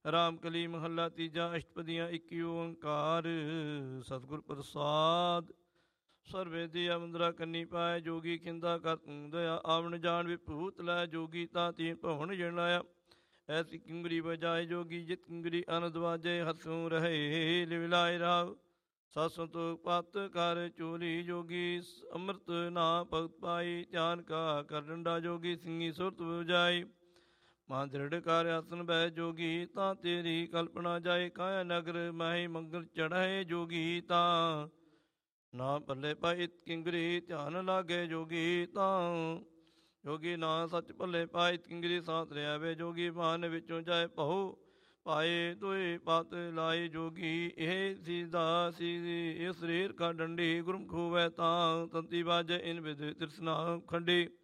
ਰਾਮ ਕਲੀ ਮਹੱਲਾ ਤੀਜਾ। ਅਸ਼ਟਪਦੀਆਂ। ਇੱਕ ਓੰਕਾਰ ਸਤਿਗੁਰ ਪ੍ਰਸਾਦ। ਸਰਵੇ ਦੀ ਅਮੰਦਰਾ ਕੰਨੀ ਪਾਏ, ਜੋਗੀ ਖਿੰਦਾ ਕਰ ਤੂੰ ਦਇਆ। ਆਵਣ ਜਾਣ ਵਿਭੂਤ ਲੈ, ਜੋਗੀ ਤਾਂ ਤੀਨ ਭਵਨ ਜਣਾਇਆ। ਐਸੀ ਕਿੰਗਰੀ ਬਜਾਏ, ਜੋਗੀ ਜਿਤ ਕਿੰਗਰੀ ਅਨੰਦ ਵਾਜੇ। ਹੱਥੋਂ ਰਹੇ ਲਿਵਲਾਏ ਰਾਵ, ਸਤ ਸੰਤੋਖ ਪਤ ਕਰ ਚੋਰੀ। ਜੋਗੀ ਅੰਮ੍ਰਿਤ ਨਾ ਭਗਤ ਪਾਈ, ਧਿਆਨ ਕਾ ਕਰ ਡੰਡਾ। ਜੋਗੀ ਸਿੰਘੀ ਸੁਰਤ ਬੁਝਾਈ, ਮਾਂ ਦ੍ਰਿੜ ਕਰ ਆਸਨ ਬਹਿ। ਜੋਗੀ ਤਾਂ ਤੇਰੀ ਕਲਪਨਾ ਜਾਏ, ਕਾਇਆ ਨਗਰ ਮਾਹੀ ਮੰਗਲ ਚੜ੍ਹਾਏ। ਜੋਗੀ ਤਾਂ ਨਾ ਪੱਲੇ ਪਾਈ ਕਿੰਗਰੀ, ਧਿਆਨ ਲਾਗੇ। ਜੋਗੀ ਤਾਂ ਜੋਗੀ ਨਾ ਸੱਚ ਭੱਲੇ ਪਾਈ, ਕਿੰਗਰੀ ਸਾਥ ਲਿਆ ਵੇ। ਜੋਗੀ ਮਾਨ ਵਿੱਚੋਂ ਜਾਏ ਭਉ ਪਾਏ, ਦੋਏ ਪਤ ਲਾਏ। ਜੋਗੀ ਇਹ ਸੀਦਾ ਸੀ ਇਹ ਸਰੀਰ ਕਾ ਡੰਡੀ, ਗੁਰਮੁਖ ਹੋਵੈ ਤਾਂ ਤੰਤੀ ਬਾਜੈ। ਇਨ ਵਿਦ ਤ੍ਰਿਸ਼ਨਾ ਖੰਡੀ।